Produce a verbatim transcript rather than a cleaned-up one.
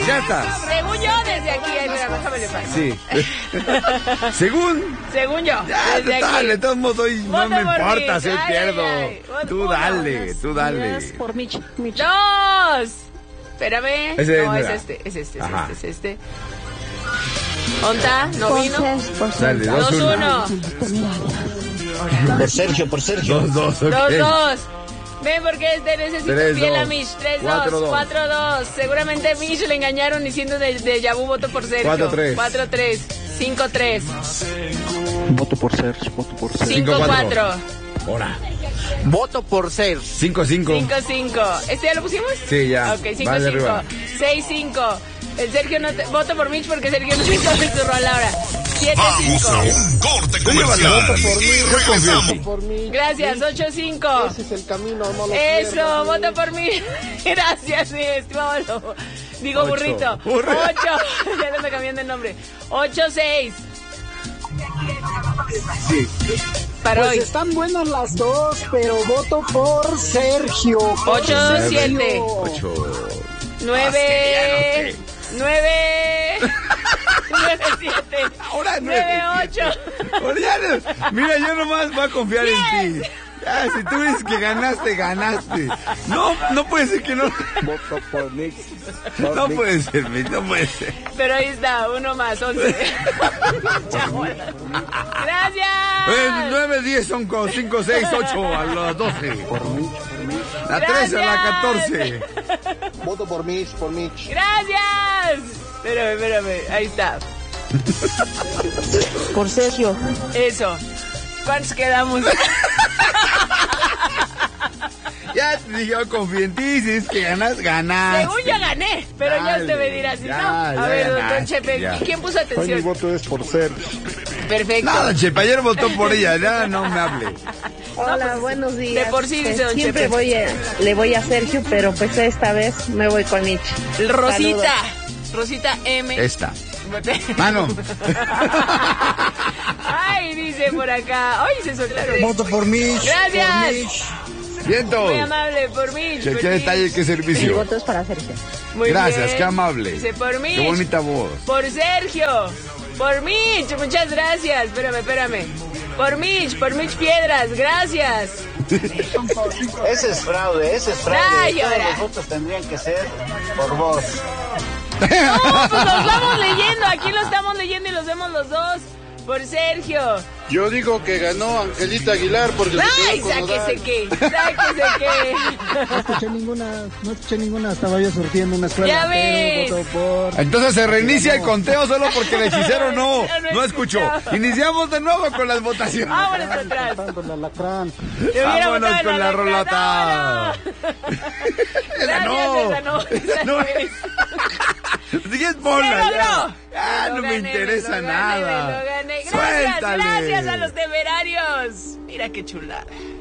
Ya está. Según yo, desde aquí, ahí, mira, déjame le paso. Sí. Según. Según yo. Ya, desde total, aquí. de todos modos, hoy no Voto me por importa Mitch. si Ay, pierdo. ay, ay. Voto Tú uno. dale, tú dale. Por Mitch, Mitch. Dos. Espérame. Ese no, es, es este, es este, es Ajá. este, es este. ¿Onta? ¿No vino? Dale, dos, Dos, uno. uno. Por Sergio, por Sergio. Dos, dos, ok. Dos, dos. Ven porque este necesito Tres, fiel a dos. Mitch. Tres, Cuatro, dos. dos. Cuatro, dos. Seguramente a Mitch le engañaron diciendo de, de Yabu voto por Sergio. Cuatro, tres. Cuatro, tres. Cinco, tres. Voto por Sergio, voto por Sergio. Cinco, cuatro. Ahora. Voto por Ser. Cinco, cinco. Cinco, cinco. ¿Este ya lo pusimos? Sí, ya. Ok, cinco, Va de cinco. arriba. Seis, cinco. El Sergio no te... Voto por Mitch porque Sergio no te sabe su rol ahora. Siete, cinco. Vamos a un corte comercial. Regresamos. Gracias, ocho, cinco. Ese es el camino, no lo Eso, pierdas, vota por mí. Gracias, sí, estimado. Digo Ocho. burrito. Burro. Ocho. Ya le ando cambiando el nombre. Ocho, seis. Sí. Para Pues hoy. están buenas las dos, pero voto por Sergio. Ocho, siete. Ocho. Nueve. Nueve. Nueve, siete. Ahora Nueve, ocho. Ahora ya no- Mira, yo nomás voy a confiar en ti. Ya, si tú dices que ganaste, ganaste. No, no puede ser que no. Voto por Mitch. No puede ser, Mitch, no puede ser. Pero ahí está, uno más, once. Chao. Gracias. Eh, nueve, diez son con cinco, seis, ocho a las doce. Por Mitch, por Mitch. La trece a la catorce. Voto por Mitch, por Mitch. Gracias. Espérame, espérame. Ahí está. Por Sergio. Eso. ¿Cuántos quedamos? Ya te dije, yo confío en ti. Si es que ganas, ganas. Según yo gané, pero ya Dale, usted me dirá si ya, no. A ya ver, ganaste, don Chepe, ya. ¿y quién puso Hoy mi atención? voto es por Ser. Perfecto. Nada, Chepe, ayer votó por ella. Ya no me hable. Hola, buenos días. de por sí, dice don Siempre Chepe. voy a- le voy a Sergio, pero pues esta vez me voy con Mitch. Rosita. Rosita M. Esta. Mano. Ay, dice por acá. Ay, se soltaron. Voto por Mitch. Gracias. Por Mitch. Viento. Muy amable, por mí. Qué, por qué mí. detalle, qué Mi servicio. voto es para Sergio. Muy Gracias, bien. qué amable. Dice por mí. Qué bonita voz. Por Sergio. Por Mitch. Muchas gracias. Espérame, espérame. Por Mitch, por Mitch Piedras. Gracias. Ese es fraude, ese es fraude. Ay, Todos ahora. los votos tendrían que ser por vos. No, pues lo estamos leyendo. Aquí lo estamos leyendo y los vemos los dos. Por Sergio. Yo digo que ganó Angelita Aguilar porque Ay, se quedó con sáquese Nodal. qué. Sáquese qué. No escuché ninguna, no escuché ninguna, estaba yo surtiendo una escuela. Ya ves. pero voto por... Entonces se reinicia el conteo solo porque el hechicero no, No, no no escuchó. escuchaba. Iniciamos de nuevo con las votaciones. Vámonos para atrás. Cantando el alacrán. Yo hubiera Vámonos votado en con la Alacrán. rolota. No, Esa no. Gracias, esa no. Esa No. no es. Si quieres, ponla ¡Me ya. logró! Ah, Me no lo me gané, interesa me lo gané, nada. me lo gané. Gracias, Suéltale. gracias a los temerarios. Mira qué chulada.